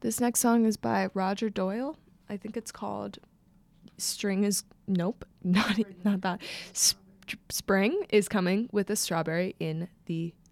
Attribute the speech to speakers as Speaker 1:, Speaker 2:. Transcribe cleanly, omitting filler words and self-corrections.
Speaker 1: This next song is by Roger Doyle. I think it's called Nope, not that. Spring is coming with a strawberry in the